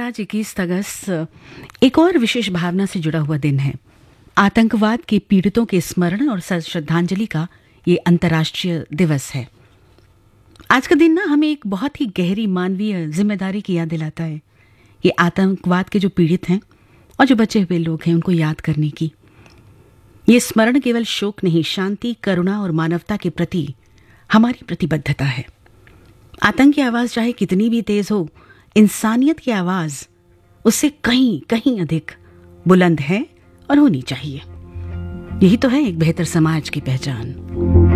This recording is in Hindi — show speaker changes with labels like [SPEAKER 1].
[SPEAKER 1] आज 21 अगस्त एक और विशेष भावना से जुड़ा हुआ दिन है। आतंकवाद के पीड़ितों के स्मरण और श्रद्धांजलि का ये अंतर्राष्ट्रीय दिवस है। आज का दिन ना हमें एक बहुत ही गहरी मानवीय जिम्मेदारी की याद दिलाता है। ये आतंकवाद के जो पीड़ित हैं और जो बचे हुए लोग हैं उनको याद करने की। ये स्मरण केवल शोक नहीं, शांति, करुणा और मानवता के प्रति हमारी प्रतिबद्धता है। आतंक की आवाज चाहे कितनी भी तेज हो, इंसानियत की आवाज उससे कहीं कहीं अधिक बुलंद है और होनी चाहिए। यही तो है एक बेहतर समाज की पहचान।